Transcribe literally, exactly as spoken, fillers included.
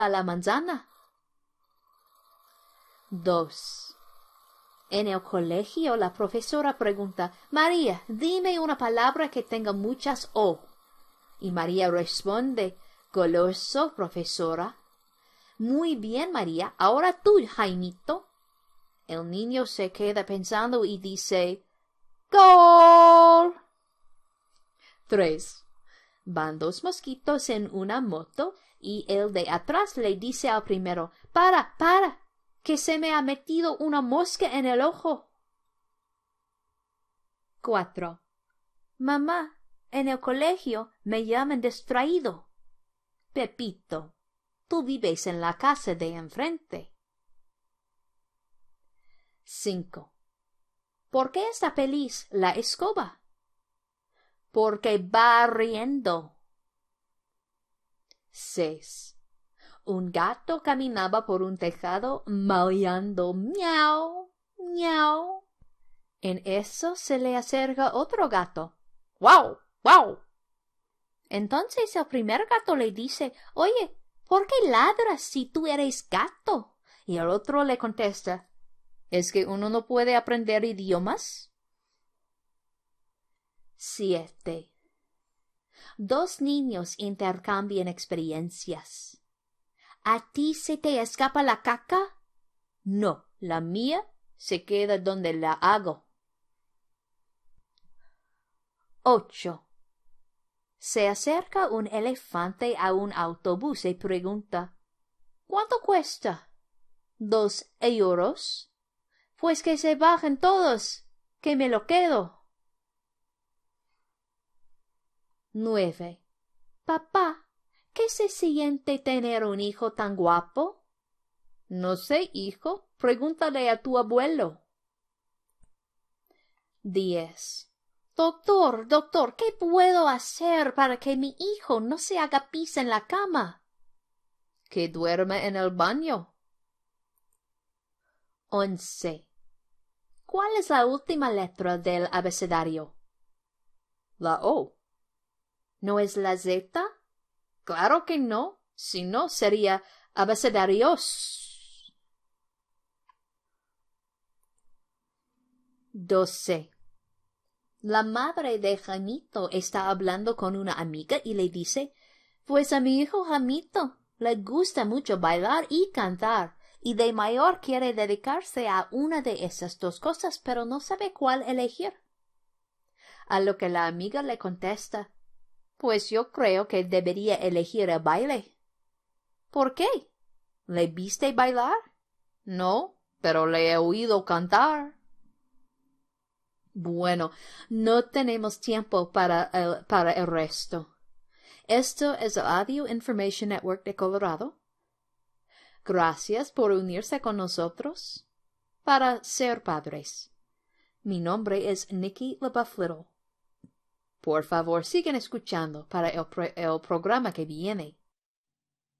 a la manzana. Dos. En el colegio la profesora pregunta, María, dime una palabra que tenga muchas O. Y María responde, goloso, profesora. Muy bien, María. Ahora tú, Jaimito. El niño se queda pensando y dice, ¡Gol! Tres. Van dos mosquitos en una moto y el de atrás le dice al primero, para, para, que se me ha metido una mosca en el ojo. Cuatro. Mamá, en el colegio me llaman distraído. Pepito, tú vives en la casa de enfrente. Cinco. ¿Por qué está feliz la escoba? Porque va riendo. Seis. Un gato caminaba por un tejado maullando miau, miau. En eso se le acerca otro gato. ¡Guau, guau! Entonces el primer gato le dice, oye, ¿por qué ladras si tú eres gato? Y el otro le contesta, ¿es que uno no puede aprender idiomas? Siete. Dos niños intercambian experiencias. ¿A ti se te escapa la caca? No, la mía se queda donde la hago. Ocho. Se acerca un elefante a un autobús y pregunta, ¿cuánto cuesta? ¿Dos euros? Pues que se bajen todos, que me lo quedo. Nueve. Papá, ¿qué se siente tener un hijo tan guapo? No sé, hijo, pregúntale a tu abuelo. Diez. Doctor, doctor, ¿qué puedo hacer para que mi hijo no se haga pis en la cama? Que duerma en el baño. Once. ¿Cuál es la última letra del abecedario? La O. ¿No es la Z? Claro que no, si no sería abecedarios. Doce. La madre de Jaimito está hablando con una amiga y le dice, pues a mi hijo Jaimito le gusta mucho bailar y cantar, y de mayor quiere dedicarse a una de esas dos cosas, pero no sabe cuál elegir. A lo que la amiga le contesta, pues yo creo que debería elegir el baile. ¿Por qué? ¿Le viste bailar? No, pero le he oído cantar. Bueno, no tenemos tiempo para el, para el resto. Esto es el Audio Information Network de Colorado. Gracias por unirse con nosotros para ser padres. Mi nombre es Nikki LaBeouf Little. Por favor, sigan escuchando para el, pro el programa que viene.